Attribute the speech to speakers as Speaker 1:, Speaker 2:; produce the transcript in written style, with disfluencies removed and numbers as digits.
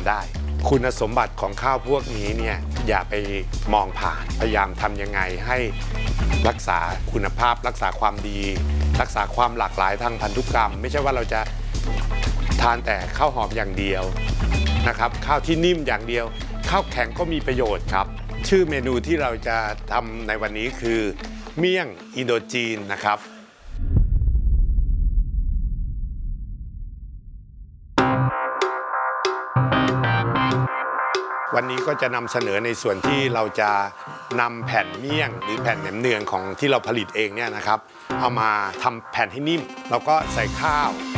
Speaker 1: ได้ คุณสมบัติของข้าวพวกนี้เนี่ยอย่าไปมองผ่านพยายามทำยังไงให้รักษาคุณภาพรักษาความดีรักษาความหลากหลายทางพันธุกรรมไม่ใช่ว่าเราจะทานแต่ข้าวหอมอย่างเดียวนะครับข้าวที่นิ่มอย่างเดียวข้าวแข็งก็มีประโยชน์ครับชื่อเมนูที่เราจะทำในวันนี้คือเมี่ยงอินโดจีนนะครับวันนี้ก็จะนำเสนอในส่วนที่เราจะนำแผ่นเมี่ยงหรือแผ่นแหนมเนืองของที่เราผลิตเองเนี่ยนะครับเอามาทำแผ่นให้นิ่มแล้วก็ใส่ข้าว